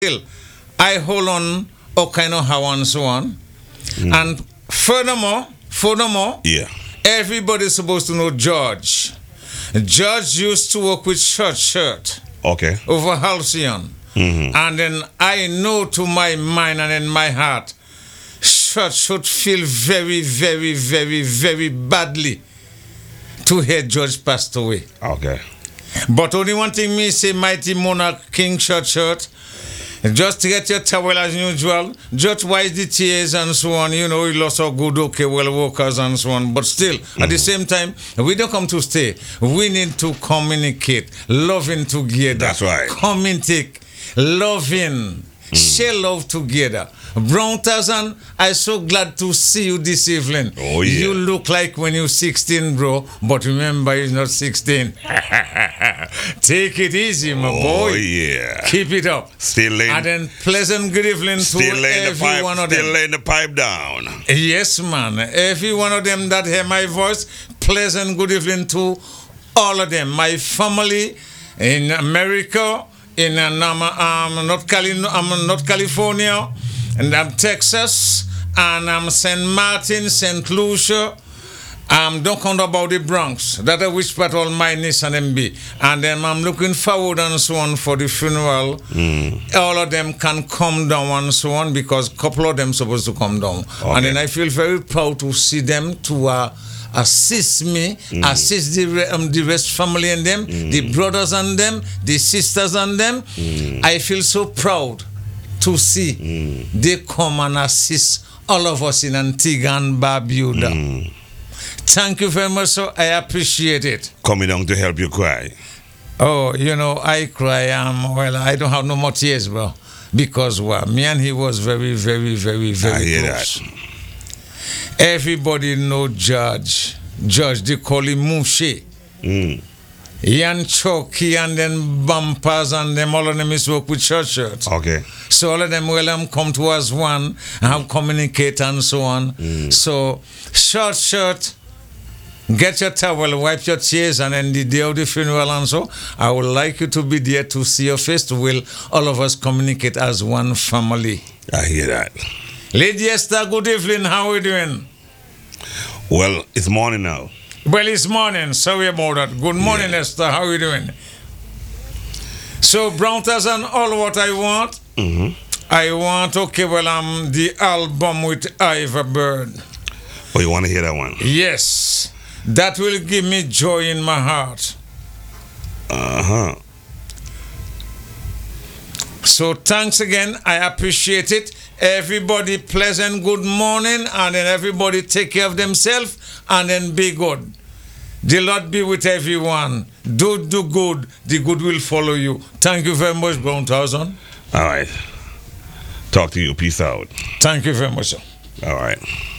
still, I hold on Okino how and so on. And furthermore, Yeah. everybody's supposed to know George. George used to work with Shirt Okay. over Halcyon. And then I know to my mind and in my heart, Shirt should feel very, very, very, very badly to hear George passed away. Okay. But only one thing me say, mighty monarch King Shirt, just get your towel as usual, just wipe the tears and so on. You know, we lost our good, okay, well workers and so on. But still, at the same time, we don't come to stay. We need to communicate, loving together. That's right. Communicate, loving, share love together. Brown Tarzan, I'm so glad to see you this evening. Oh, yeah. You look like when you're 16, bro, but remember, you're not 16. Take it easy, my boy. Oh, yeah. Keep it up. Still laying, And then pleasant good evening to still laying the every pipe, one of still them. laying the pipe down. Yes, man. Every one of them that hear my voice, pleasant good evening to all of them. My family in America, in North California, and Texas, and St. Martin, St. Lucia. Don't count about the Bronx. That is which part all my niece and them be. And then I'm looking forward and so on for the funeral. All of them can come down and so on because a couple of them supposed to come down. Okay. And then I feel very proud to see them to assist me, assist the rest family and them, the brothers and them, the sisters and them. I feel so proud to see they come and assist all of us in Antigua and Barbuda. Thank you very much, sir. I appreciate it. Coming down to help you cry. Oh, you know, I cry. Well, I don't have no more tears, bro. Because me and he was very, very, very, very I hear close. that. Everybody know George. George, they call him Mushe. He and Chucky and then Bumpers and them, all of them is work with Shirt. Okay. So all of them will come to us one and have communicate and so on. So Shirt, get your towel, wipe your tears, and then the day of the funeral and so, I would like you to be there to see your face, to will all of us communicate as one family. I hear that. Lady Esther, good evening. How are you doing? Well, it's morning now. Well, it's morning. Sorry about that. Good morning, Esther. How are you doing? So, Brown Tarzan, all what I want. I want, the album with Ivor Bird. Oh, you want to hear that one? Yes. That will give me joy in my heart. Uh-huh. So, thanks again. I appreciate it. Everybody, pleasant good morning. And then everybody take care of themselves. And then be good. The Lord be with everyone. Do good. The good will follow you. Thank you very much, Brown Tarzan. All right. Talk to you. Peace out. Thank you very much, sir. All right.